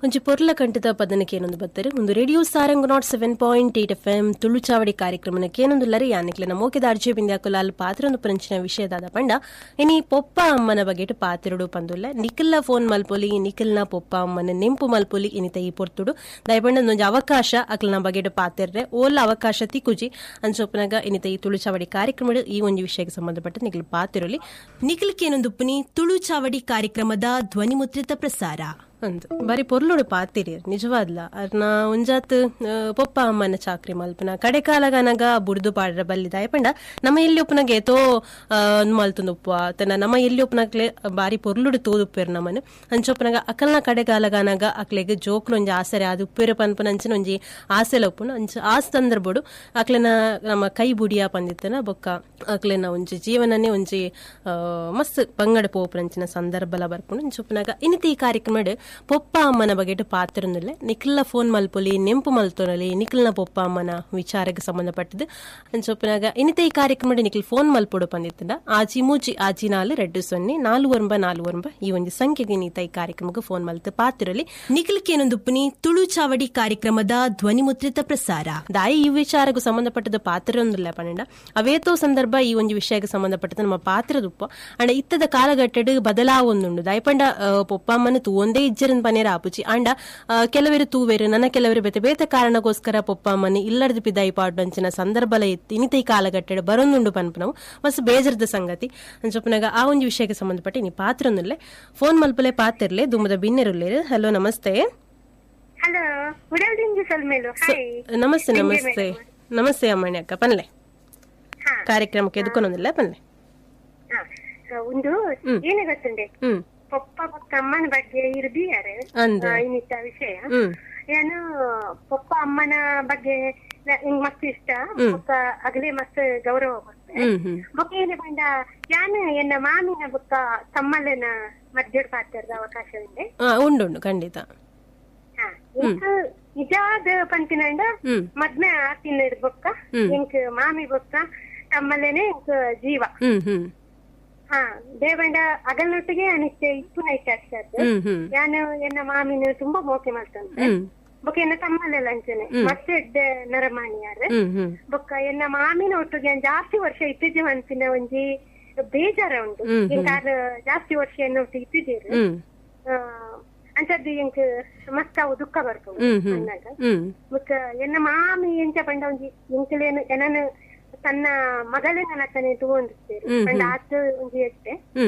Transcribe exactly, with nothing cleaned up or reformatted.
ಒಂಜಿ ಪೊರ್ಲ ಕಂಠದ ಪದನಕ್ಕೆ ಏನೊಂದು ಬತ್ತರು ಒಂದು radio Sarang not seven point eight F M ತುಳುಚಾವಡಿ ಕಾರ್ಯಕ್ರಮಕ್ಕೆ ಏನೊಂದುಲ್ಲರಿ ಯಾನಿಕ್ಲಿನ ಮೋಕೆದ ಅರ್ಜಿ ಬಿಂದ್ಯಾಕುಲಾಲ್ ಪಾತ್ರೊಂದು ಪರಂಚಿನ ವಿಷಯದಾದ ಪಂಡ ಇನಿ ಪೊಪ್ಪ ಅಮ್ಮನ ಬಗೆಟ್ ಪಾತಿರುಡು ಪಂದುಲ್ಲ ನಿಖಿಲ್ನ ಫೋನ್ ಮಲ್ಪೊಲಿ ನಿಖಿಲ್ನ ಪೊಪ್ಪ ಅಮ್ಮನ ನೆಂಪು ಮಲ್ಪೊಲಿ ಇನಿತ ಈ ಪೊರ್ತುಡು ದಯಪಂಡ ಒಂಜಿ ಅವಕಾಶ ಅಕ್ಲನ ಬಗೆಟ್ ಪಾತಿರ್ರೆ ಓಲ್ಲ ಅವಕಾಶ ತಿಕ್ಕುಜಿ ಅಂಚೊಪ್ಪನಾಗ ಇನಿತ ಈ ತುಳುಚಾವಡಿ ಕಾರ್ಯಕ್ರಮದ ಈ ಒಂದು ವಿಷಯಕ್ಕೆ ಸಂಬಂಧಪಟ್ಟ ನಿಖಿಲ್ ಪಾತಿರಲಿ ನಿಖಿಲ್ಗೆ ಏನೊಂದು ಪುನಿ ತುಳುಚಾವಡಿ ಕಾರ್ಯಕ್ರಮದ ಧ್ವನಿ ಮುದ್ರಿತ ಪ್ರಸಾರ ಅಂದು ಬಾರಿ ಪೊರ್ಲುಡು ಪಾತಿರಿ ನಿಜವಾದ್ಲ ಅರ್ನ ಒಂಜಾತ್ ಪೊಪ್ಪ ಅಮ್ಮನ ಚಾಕ್ರಿ ಮಲ್ಪನ ಕಡೆ ಕಾಲಗನಗ ಬುಡ್ದು ಪಾಡ್ರ ಬಲ್ಲಿದ ಪಂಡ ನಮ್ಮ ಎಲ್ಲಿ ಒಪ್ಪನಾಗ ಏತೋ ಮಲ್ತುಂದು ಉಪ್ಪ ತನ್ನ ನಮ್ಮ ಎಲ್ಲಿ ಒಪ್ಪನಾಗ್ಲೆ ಬಾರಿ ಪೊರ್ಲುಡು ತೋದುಪ್ಪೇರು ನಮ್ಮನು ಅಂಚೊಪ್ಪನಾಗ ಅಕಲ್ನ ಕಡೆ ಕಾಲಗನಗ ಅಕ್ಲೆಗೆ ಜೋಕ್ಲು ಒಂಜಿ ಆಸರೆ ಅದು ಉಪ್ಪೇರು ಪನ್ಪನ ಅಂಚಿನ ಒಂಜಿ ಆಸೆಲ ಉಪ್ಪುನ ಅಂಚ ಆ ಸಂದರ್ಭಡು ಅಕ್ಲೆನ ನಮ್ಮ ಕೈ ಬುಡಿಯ ಪಂದಿತ್ತನ ಬೊಕ್ಕ ಅಕ್ಲೆನ ಒಂಜಿ ಜೀವನನೇ ಒಂಜಿ ಮಸ್ತ್ ಬಂಗಡ ಪೋಪುನಂಚಿನ ಸಂದರ್ಭಲ ಬರ್ಪುಂಡು ಅಂಚೊಪ್ಪನಾಗ ಇನ್ನಿತ ಈ ಕಾರ್ಯಕ್ರಮ ಪೊಪ್ಪ ಅಮ್ಮನ ಬಗೆಟ್ ಪಾತ್ರನಲ್ಲ ನಿಖಿಲ್ನ ಫೋನ್ ಮಲ್ಪೊಲಿ ನೆಂಪು ಮಲ್ತೊನಲಿ ನಿಖಿಲ್ನ ಪೊಪ್ಪ ಅಮ್ಮನ ವಿಚಾರಕ್ಕೆ ಸಂಬಂಧಪಟ್ಟದ್ದು ಅಂಚೊಪ್ಪನಾಗ ಇನ್ನಿತ ಈ ಕಾರ್ಯಕ್ರಮ ನಿಖಿಲ್ ಫೋನ್ ಮಲ್ಪೊಡು ಬಂದಿತ್ತಂಡ ಆಜಿ ಮೂಜಿ ಆಜಿ ನಾಲು ರೆಡ್ಡು ಸೊನ್ನೆ ನಾಲು ಒರ್ಬ ನಾಲು ಒರ್ಬ ಈ ಒಂದು ಸಂಖ್ಯೆಗೆ ನೀತ ಈ ಕಾರ್ಯಕ್ರಮಕ್ಕೆ ಫೋನ್ ಮಲ್ತು ಪಾತಿರಲಿ ನಿಖಿಲ್ಗೆ ಏನೊಂದು ಪುನಿ ತುಳು ಚಾವಡಿ ಕಾರ್ಯಕ್ರಮದ ಧ್ವನಿ ಮುದ್ರಿತ ಪ್ರಸಾರ ದಾಯಿ ಈ ವಿಚಾರಕ್ಕೂ ಸಂಬಂಧಪಟ್ಟದ ಪಾತ್ರ ಒಂದಿಲ್ಲ ಪನ್ನಡ ಅವೇತೋ ಸಂದರ್ಭ ಈ ಒಂದು ವಿಷಯಕ್ಕೆ ಸಂಬಂಧಪಟ್ಟದ ನಮ್ಮ ಪಾತ್ರದ ಉಪ್ಪ ಅಂಡ ಇತ್ತದ ಕಾಲಘಟ್ಟಡ್ ಬದಲಾವೊಂದುಂಡು ದಯಪಂಡ ಪೊಪ್ಪ ಅಮ್ಮನ ತೂ ಒಂದೇ ಇಜ್ಜರನ್ ಪನೇರ ಆಪುಚಿ ಅಂಡ ಕೆಲವರು ತೂವೇರು ನನ್ನ ಕೆಲವರು ಬೇತೆ ಬೇತೆ ಕಾರಣಕ್ಕೋಸ್ಕರ ಪೊಪ್ಪ ಅಮ್ಮನಿ ಇಲ್ಲಡ್ದು ಪಿದಾಯಿ ಪಾಡು ಅಂಚಿನ ಸಂದರ್ಭಲ ಎತ್ತಿ ಇನಿತ ಈ ಕಾಲಘಟ್ಟಡ್ ಬರೊಂದುಂಡು ಪನ್ಪ ನಾವು ಮಸ್ತ್ ಬೇಜರದ ಸಂಗತಿ ಅಂಚೊಪ್ಪನಾಗ ಆ ಒಂದು ವಿಷಯಕ್ಕೆ ಸಂಬಂಧಪಟ್ಟ ನೀ ಪಾತ್ರನಲ್ಲೇ ಫೋನ್ ಮಲ್ಪಲೆ ಪಾತಿರ್ಲೆ ದುಮ್ಮದ ಬಿನ್ನೆರುಲ್ಲೇರು. ಹಲೋ ನಮಸ್ತೆ. ಹಲೋ ನಮಸ್ತೆ ನಮಸ್ತೆ ನಮಸ್ತೆ ಅಮ್ಮಣ್ಣಿ ಅಕ್ಕ ಪನ್ಲೆ ಕಾರ್ಯಕ್ರಮಕ್ಕೆ ಎದುಕೊನೊಂದಿಲ್ಲ ಪನ್ಲೆ ಒಂದು ಏನೇ ಗೊತ್ತುಂಡೆ ಪೊಪ್ಪ ಪಕ್ಕ ಅಮ್ಮನ ಬಗ್ಗೆ ಇರ್ದಿಯಾರೆ ಇನ್ನಿತ್ತ ವಿಷಯ ಏನು ಪೊಪ್ಪ ಅಮ್ಮನ ಬಗ್ಗೆ ಹಿಂಗ್ ಮಸ್ತ್ ಇಷ್ಟ ಬೊಕ್ಕ ಅಗಲೇ ಮಸ್ತ್ ಗೌರವ ಕೊಡ್ತಾರೆ ಬೊಕ್ಕ ಏನೇ ಬಂದ ಯಾನು ಎನ್ನ ಮಾಮಿನ ಬೊಕ್ಕ ತಮ್ಮಲ್ಲನ ಮಧ್ಯಡ್ ಪಾತ್ರದ ಅವಕಾಶ ಉಂಡೆ ಉಂಡು ಖಂಡಿತ ನಿಜಾದ ಪಂಪಿನಂಡ ಮದ್ಮೆ ಆತಿನ ಬೊಕ್ಕ ಇಂಕ್ ಮಾಮಿ ಬೊಕ್ಕ ತಮ್ಮಲ್ಲೇನೆ ಇಂಕ್ ಜೀವ ಹಾ ದೇವಂಡ ಅಗಲ್ನೊಟ್ಟಿಗೆ ಅನಿಶ್ಚಯ ಇತ್ತು ನೈಟ್ ಆಗ್ತದೆ ಯಾನು ಎನ್ನ ಮಾಮಿನ ತುಂಬಾ ಮೋಕೆ ಮಾಡ್ತಂತೆ ಬೊಕ್ಕ ಎನ್ನ ತಮ್ಮಲ್ಲೆಲ್ಲ ಅಂಚನೆ ಮತ್ತೆ ನರಮಾಣಿಯಾರ ಬೊಕ್ಕ ಎನ್ನ ಮಾಮಿನ ಒಟ್ಟಿಗೆ ಜಾಸ್ತಿ ವರ್ಷ ಇತ್ತಿದ್ದೆ ಅನ್ಸಿನ ಒಂಜಿ ಬೇಜಾರ ಉಂಟು ಇಂಕಾರ ಜಾಸ್ತಿ ವರ್ಷ ಎನ್ನೊಟ್ಟಿಗೆ ಇತ್ತಿದ್ದೀರಿ ಅಂತದ್ದು ಇಂಕ್ ಮಸ್ತ್ ಅವು ದುಃಖ ಬರ್ಕೊಂಡು ಅಂದಾಗ ಬೊಕ್ಕ ಎನ್ನ ಮಾಮಿ ಎಂಚ ಪಂಡ ಒಂಜಿ ಇಂಕಲೇನು ಏನನ್ನು ತನ್ನ ಮಗಳೇ ನನ್ನ ತನೆ ತಗೊಂಡಿರ್ತೇವೆ ಪಂಡ ಆತ ಒಂಜಿ ಎಷ್ಟೆ